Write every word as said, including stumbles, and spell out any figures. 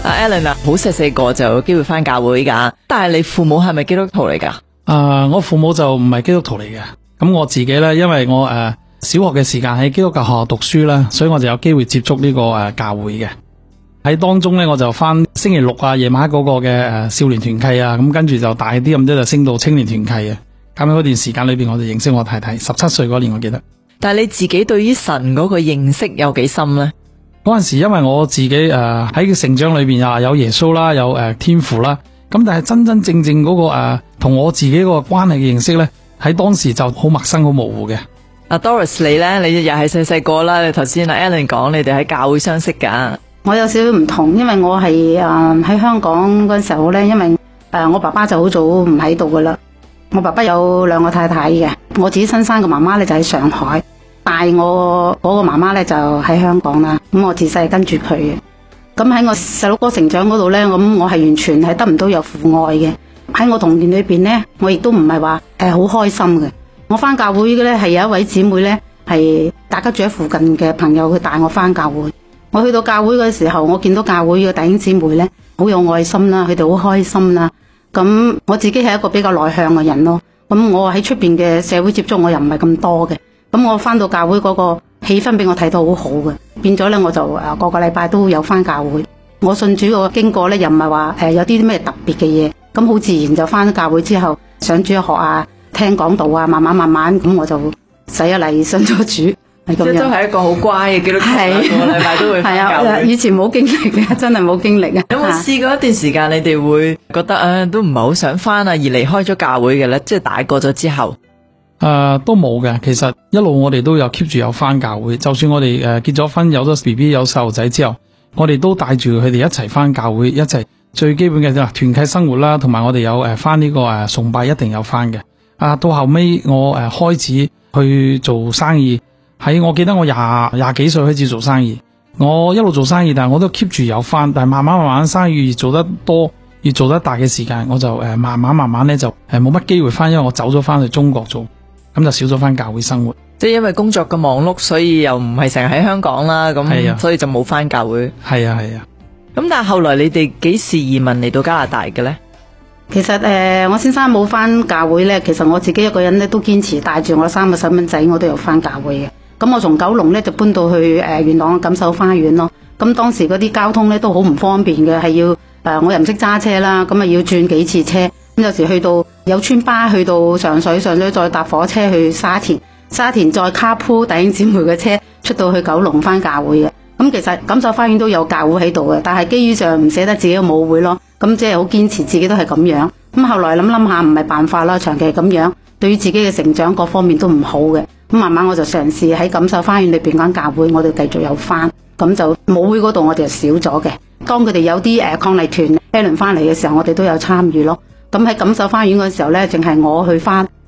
阿 Alan 啊，好細細個就有機會翻教會噶，但係你父母係咪基督徒嚟噶？ 誒、呃，我父母就唔係基督徒嚟嘅。咁我自己咧，因為我誒、呃、小學嘅時間喺基督教學校讀書啦，所以我就有機會接觸呢個誒教會嘅。喺當中咧，我就翻星期六啊夜晚嗰個嘅誒少年團契啊，咁跟住就大啲咁多就升到青年團契啊。咁喺嗰段時間裏邊，我就認識我太太。十七歲嗰年我記得。但係你自己對於神嗰個認識有幾深咧？嗰陣時因為我自己誒喺個成長裏邊啊有耶穌啦，有誒、呃、天父啦，咁但係真真正正嗰、那個誒同、呃、我自己個關係嘅認識咧，喺當時就好陌生好模糊嘅。阿 Doris 你咧，你又係細細個啦，你頭先阿 Alan 講你哋喺教會相識噶。 我有少少唔同，因為我係誒喺香港嗰陣時候咧，因為誒、呃、我爸爸就好早唔喺度噶啦。我爸爸有兩個太太嘅，我自己親生嘅媽媽咧就喺上海，帶我嗰個媽媽咧就喺香港啦。咁我自細跟住佢嘅，咁喺我細佬哥成長嗰度咧，咁我係完全係得唔到有父愛嘅。喺我童年裏邊咧，我亦都唔係話誒好開心嘅。我翻教會嘅咧係有一位姊妹咧，係大家住喺附近嘅朋友，佢帶我翻教會。我去到教會嘅時候，我見到教會嘅弟兄姊妹咧，好有愛心啦，佢哋好開心啦。咁我自己係一個比較內向嘅人咯。咁我喺出邊嘅社會接觸我又唔係咁多嘅。咁我翻到教會嗰個氣氛俾我睇到好好嘅，變咗咧我就誒個個禮拜都有翻教會。我信主個經過咧又唔係話誒有啲咩特別嘅嘢，咁好自然就翻咗教會之後上主日學啊，聽講道啊，慢慢慢慢咁我就洗咗禮信咗主。即係都係一個好乖嘅基督徒，個禮拜都會翻教會。 係啊，以前冇經歷嘅，真係冇經歷啊。 有冇試過一段時間，你哋會覺得誒都唔係好想翻啊，而離開咗教會嘅咧？即係大個咗之後， 誒、呃、都冇嘅。其實一路我哋都有 keep 住有翻教會，就算我哋誒結咗婚，有咗 B B 有細路仔之後，我哋都帶住佢哋一齊翻教會，一齊最基本嘅就團契生活啦，同埋我哋有誒翻呢個誒崇拜一定有翻嘅。啊，到後尾我誒開始去做生意。喺我記得我廿廿幾歲開始做生意，我一路做生意，但係我都 keep 住有翻，但係慢慢慢慢生意越做得多，越做得大嘅時間，我就誒慢慢慢慢咧就誒冇乜機會翻，因為我走咗翻去中國做，咁就少咗翻教會生活。 即係因為工作嘅忙碌，所以又唔係成日喺香港啦，咁所以就冇翻教會。 係啊係啊。 咁但係後來你哋幾時移民嚟到加拿大嘅咧？ 其實誒、呃，我先生冇翻教會咧，其實我自己一個人咧都堅持帶住我三個細蚊仔，我都有翻教會嘅。咁我從九龍咧就搬到去誒元朗嘅錦繡花園咯。咁當時嗰啲交通咧都好唔方便嘅，係要誒、呃、我又唔識揸車啦，咁啊要轉幾次車。咁有時去到有村巴去到上水，上水再搭火車去沙田，沙田再卡鋪弟兄姊妹嘅車出到去九龍翻教會嘅。咁其實錦繡花園都有教會喺度嘅，但係基於上唔捨得自己嘅母會咯，咁即係好堅持自己都係咁樣。咁後來諗諗下唔係辦法啦，長期咁樣，對於自己嘅成長各方面都唔好嘅。咁慢慢我就嘗試喺錦繡花園裏邊間教會，我哋繼續有翻，咁就母會嗰度我哋就少咗嘅。當佢哋有啲誒抗力團 Alan 翻嚟嘅時候，我哋都有參與咯。咁喺錦繡花園嗰時候咧，淨係我去翻，